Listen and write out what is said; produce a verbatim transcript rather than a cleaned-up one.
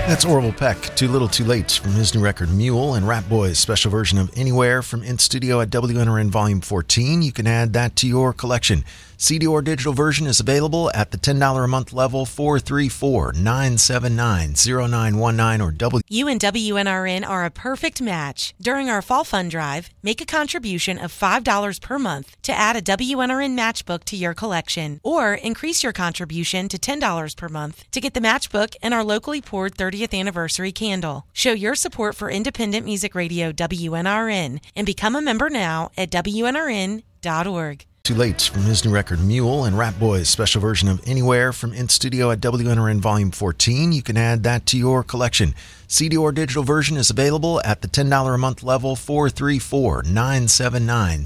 That's Orville Peck, Too Little Too Late, from his new record Mule, and Rat Boys' special version of Anywhere from In Studio at W N R N Volume fourteen. You can add that to your collection. C D or digital version is available at the ten dollars a month level, four three four, nine seven nine, zero nine one nine, or W. You and W N R N are a perfect match. During our Fall Fund Drive, make a contribution of five dollars per month to add a W N R N matchbook to your collection, or increase your contribution to ten dollars per month to get the matchbook and our locally poured thirtieth anniversary candle. Show your support for independent music radio W N R N and become a member now at W N R N dot org. Too Late, from his new record Mule, and Rat Boys' special version of Anywhere from In Studio at W N R N Volume fourteen. You can add that to your collection. C D or digital version is available at the ten dollars a month level, four three four, nine seven nine,